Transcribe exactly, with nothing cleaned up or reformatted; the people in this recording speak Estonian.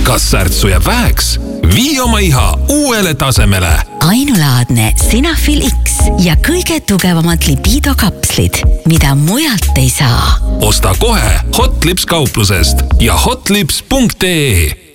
Kas särtsu jääb väheks? Vii oma iha uuele tasemele. Ainulaadne Senafil X ja kõige tugevamad lipiidokapslid, mida mujalt ei saa. Osta kohe Hotlips kauplusest ja hotlips punkt ee.